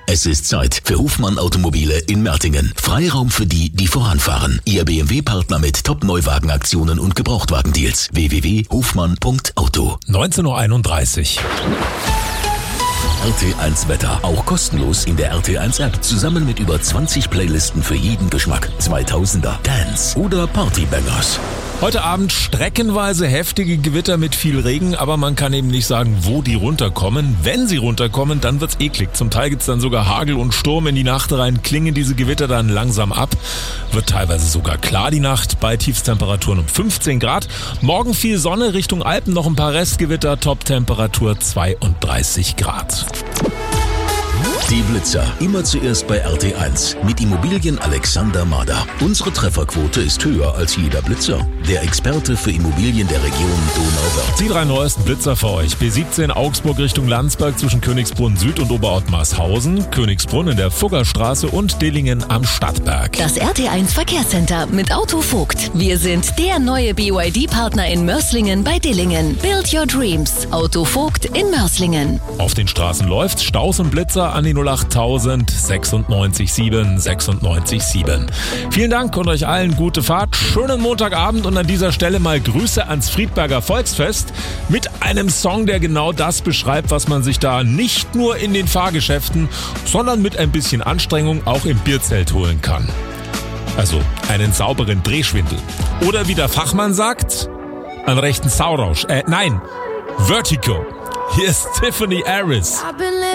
Es ist Zeit für Hofmann Automobile in Mertingen. Freiraum für die, die voranfahren. Ihr BMW-Partner mit Top-Neuwagenaktionen und Gebrauchtwagendeals. www.hofmann.auto. 19:31 Uhr. RT1 Wetter. Auch kostenlos in der RT1 App. Zusammen mit über 20 Playlisten für jeden Geschmack. 2000er, Dance oder Partybangers. Heute Abend streckenweise heftige Gewitter mit viel Regen, aber man kann eben nicht sagen, wo die runterkommen. Wenn sie runterkommen, dann wird's eklig. Zum Teil gibt's dann sogar Hagel und Sturm in die Nacht rein, klingen diese Gewitter dann langsam ab. Wird teilweise sogar klar die Nacht bei Tiefstemperaturen um 15 Grad. Morgen viel Sonne, Richtung Alpen noch ein paar Restgewitter, Toptemperatur 32 Grad. Die Blitzer. Immer zuerst bei RT1 mit Immobilien Alexander Mader. Unsere Trefferquote ist höher als jeder Blitzer. Der Experte für Immobilien der Region Donauwörth. Die 3 neuesten Blitzer für euch. B17 Augsburg Richtung Landsberg zwischen Königsbrunn Süd und Oberort-Marshausen, Königsbrunn in der Fuggerstraße und Dillingen am Stadtberg. Das RT1 Verkehrscenter mit Auto Vogt. Wir sind der neue BYD-Partner in Mörslingen bei Dillingen. Build your dreams. Auto Vogt in Mörslingen. Auf den Straßen läuft Staus und Blitzer an die 08000 96 7 96 7. Vielen Dank und euch allen gute Fahrt. Schönen Montagabend und an dieser Stelle mal Grüße ans Friedberger Volksfest mit einem Song, der genau das beschreibt, was man sich da nicht nur in den Fahrgeschäften, sondern mit ein bisschen Anstrengung auch im Bierzelt holen kann. Also einen sauberen Drehschwindel. Oder wie der Fachmann sagt, einen rechten Saurausch. Vertigo. Hier ist Tiffany Harris.